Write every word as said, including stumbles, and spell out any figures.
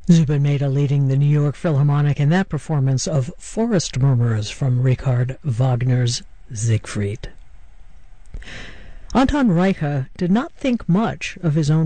Zubin Mehta leading the New York Philharmonic in that performance of Forest Murmurs from Richard Wagner's Siegfried. Anton Reicha did not think much of his own